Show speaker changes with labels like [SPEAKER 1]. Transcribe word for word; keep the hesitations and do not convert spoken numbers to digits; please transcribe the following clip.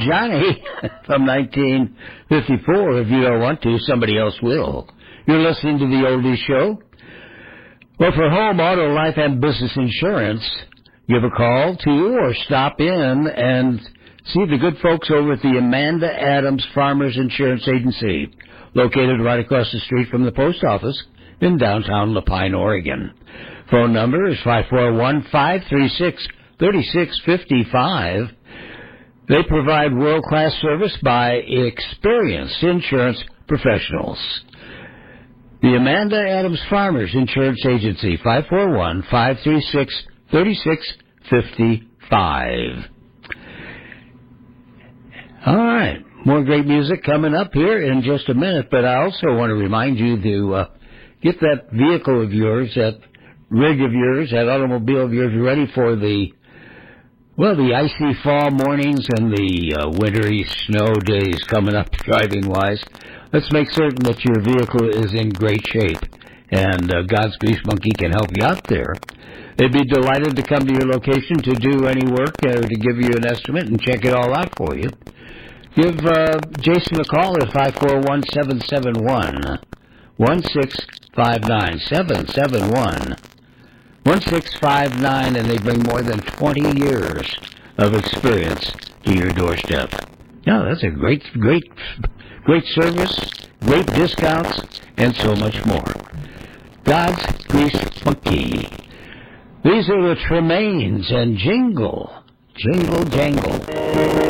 [SPEAKER 1] Johnny from nineteen fifty-four. If you don't want to, somebody else will. You're listening to the Oldies Show. Well, for home, auto, life, and business insurance, give a call to or stop in and see the good folks over at the Amanda Adams Farmers Insurance Agency, located right across the street from the post office in downtown Lapine, Oregon. Phone number is five four one, five three six, three six five five. They provide world-class service by experienced insurance professionals. The Amanda Adams Farmers Insurance Agency, five four one, five three six, three six five five. All right, more great music coming up here in just a minute, but I also want to remind you to uh, get that vehicle of yours, that rig of yours, that automobile of yours ready for the, well, the icy fall mornings and the uh, wintry snow days coming up driving-wise. Let's make certain that your vehicle is in great shape, and uh, God's Grease Monkey can help you out there. They'd be delighted to come to your location to do any work or to give you an estimate and check it all out for you. Give uh, Jason a call at five four one, seven seven one, one six five nine, seven seven one, one six five nine, and they bring more than twenty years of experience to your doorstep. No, that's a great, great, great service, great discounts, and so much more. God's Grease Monkey. These are the Tremaines and Jingle, Jingle Jangle.